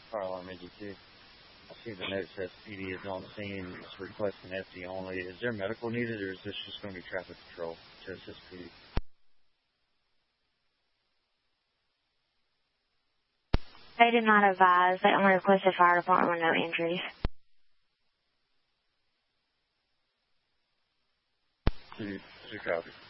Fire alarm NG2. I see the note says PD is on scene. It's requesting FD only. Is there medical needed, or is this just going to be traffic control to assist PD? They did not advise. They only requested fire department with no injuries. Two copy.